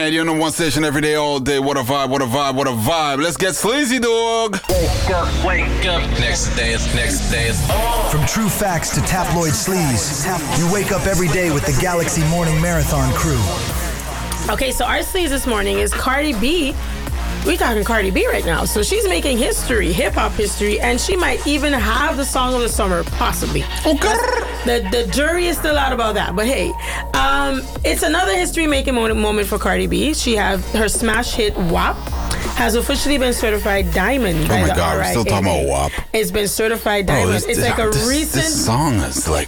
And you're on one station every day, all day. What a vibe, what a vibe, what a vibe. Let's get sleazy, dog. Wake up. Next day is on. From true facts to tabloid sleaze, you wake up every day with the Galaxy Morning Marathon crew. Okay, so our sleaze this morning is Cardi B. We're talking Cardi B right now. So she's making history, hip-hop history, and she might even have the song of the summer, possibly. Okay. The jury is still out about that. But hey, it's another history-making moment for Cardi B. She has her smash hit WAP has officially been certified diamond. Oh my God, we're still talking about WAP. It's been certified diamond. It's like a recent... This song is like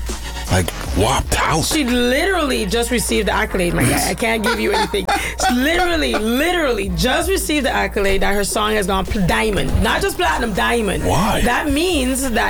WAP'd out. She literally just received the accolade, my guy. I can't give you anything. She literally just received the accolade that her song has gone diamond. Not just platinum, diamond. Why? That means that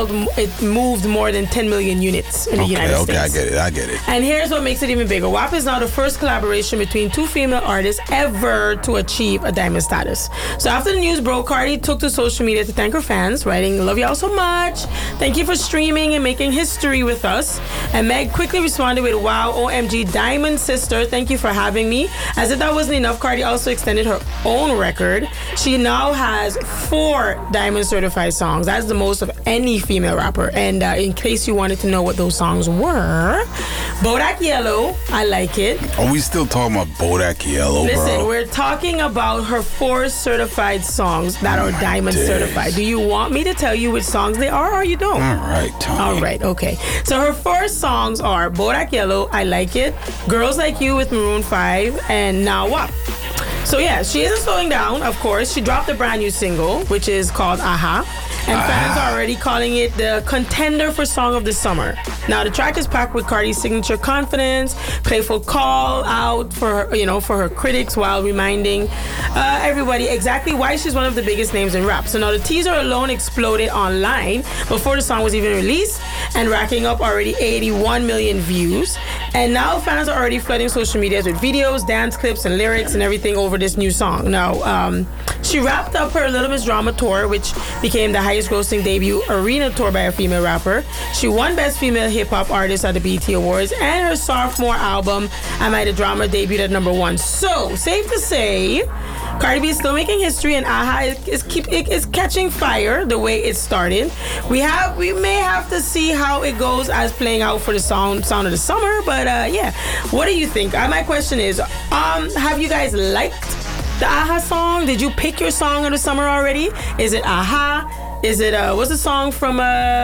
it moved more than 10 million units in the United States. Okay, I get it. And here's what makes it even bigger. WAP is now the first collaboration between two female artists ever to achieve a diamond status. So after the news broke, Cardi took to social media to thank her fans, writing, "Love y'all so much. Thank you for streaming and making history with us." And Meg quickly responded with, "Wow, OMG, Diamond Sister, thank you for having me." As if that wasn't enough, Cardi also extended her own record. She now has 4 Diamond certified songs. That's the most of any female rapper. And in case you wanted to know what those songs were, Bodak Yellow, I Like It. Are we still talking about Bodak Yellow, bro? Listen, we're talking about her 4 certified songs that are Diamond certified. Do you want me to tell you which songs they are, or you don't? All right, Tony. All right, okay. So her 4 songs are Bodak Yellow, I Like It, Girls Like You with Maroon 5, and Now WAP. So yeah, she isn't slowing down, of course. She dropped a brand new single, which is called Aha. And fans are already calling it the contender for Song of the Summer. Now, the track is packed with Cardi's signature confidence, playful call out for her, for her critics, while reminding everybody exactly why she's one of the biggest names in rap. So now the teaser alone exploded online before the song was even released, and racking up already 81 million views. And now fans are already flooding social media with videos, dance clips, and lyrics and everything over this new song. Now, she wrapped up her Little Miss Drama tour, which became the highest grossing debut arena tour by a female rapper. She won Best Female Hip Hop Artist at the BET Awards, and her sophomore album, Am I the Drama, debuted at #1. So, safe to say, Cardi B is still making history, and Aha is catching fire the way it started. We may have to see how it goes as playing out for the sound of the summer, but yeah. What do you think? My question is, have you guys liked the Aha song? Did you pick your song of the summer already? Is it Aha? Is it what's the song from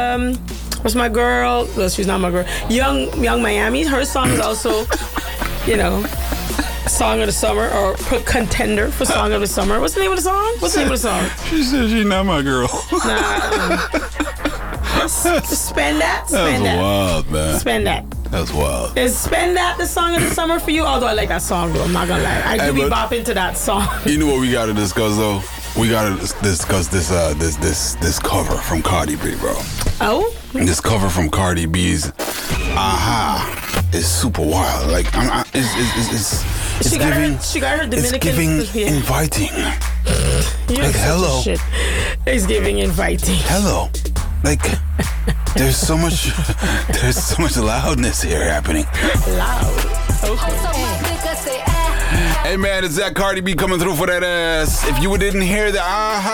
what's my girl? Well, she's not my girl. Young Miami. Her song is also, Song of the Summer, or contender for Song of the Summer. What's the name of the song? She said she's not my girl. Spend that. That was wild, man. Spend that. That's wild. Is Spend That the Song of the Summer for you? Although I like that song, though. I'm not gonna lie. I do be bopping to that song. You know what we gotta discuss, though? We gotta discuss this cover from Cardi B, bro. Oh? This cover from Cardi B's Aha is super wild. Like, She got her Dominican. It's giving inviting. Like, hello. Shit. It's giving inviting. Hello. Like, there's so much loudness here happening. Loud. Okay. Hey man, it's that Cardi B coming through for that ass. If you didn't hear the Aha